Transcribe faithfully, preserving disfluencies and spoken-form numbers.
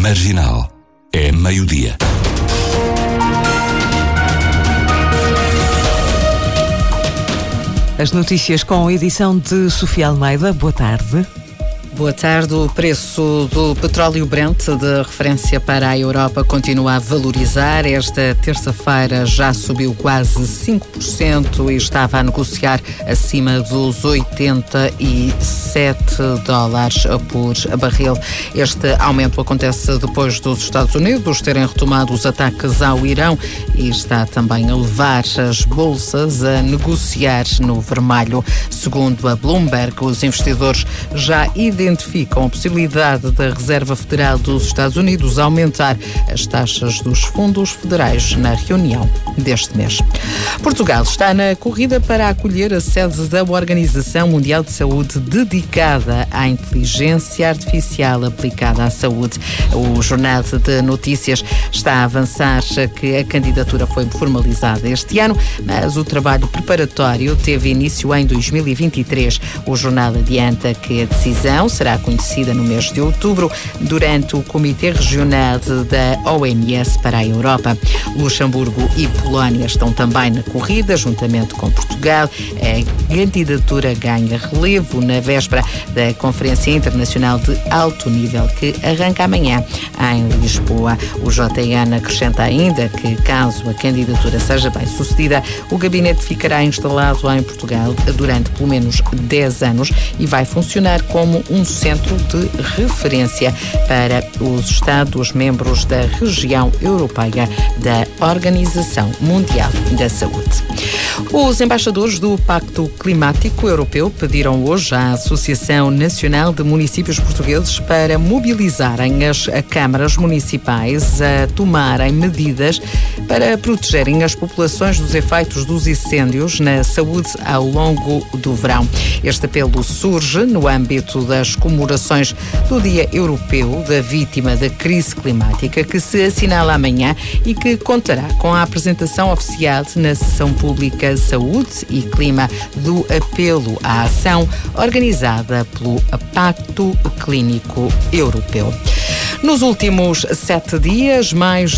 Marginal. É meio-dia. As notícias com a edição de Sofia Almeida. Boa tarde. Boa tarde. O preço do petróleo Brent de referência para a Europa continua a valorizar. Esta terça-feira já subiu quase cinco por cento e estava a negociar acima dos oitenta e sete dólares por barril. Este aumento acontece depois dos Estados Unidos terem retomado os ataques ao Irão e está também a levar as bolsas a negociar no vermelho. Segundo a Bloomberg, os investidores já identificam identificam a possibilidade da Reserva Federal dos Estados Unidos aumentar as taxas dos fundos federais na reunião deste mês. Portugal está na corrida para acolher a sede da Organização Mundial de Saúde dedicada à inteligência artificial aplicada à saúde. O Jornal de Notícias está a avançar que a candidatura foi formalizada este ano, mas o trabalho preparatório teve início em dois mil e vinte e três. O jornal adianta que a decisão será conhecida no mês de outubro durante o Comitê Regional da O M S para a Europa. Luxemburgo e Polónia estão também na corrida, juntamente com Portugal. A candidatura ganha relevo na véspera da Conferência Internacional de Alto Nível que arranca amanhã em Lisboa. O J N acrescenta ainda que, caso a candidatura seja bem sucedida, o gabinete ficará instalado em Portugal durante pelo menos dez anos e vai funcionar como um centro de referência para os Estados-membros da região europeia da Organização Mundial da Saúde. Os embaixadores do Pacto Climático Europeu pediram hoje à Associação Nacional de Municípios Portugueses para mobilizarem as câmaras municipais a tomarem medidas para protegerem as populações dos efeitos dos incêndios na saúde ao longo do verão. Este apelo surge no âmbito das comemorações do Dia Europeu da Vítima da Crise Climática, que se assinala amanhã e que contará com a apresentação oficial na sessão pública Saúde e Clima do apelo à ação organizada pelo Pacto Clínico Europeu. Nos últimos sete dias, mais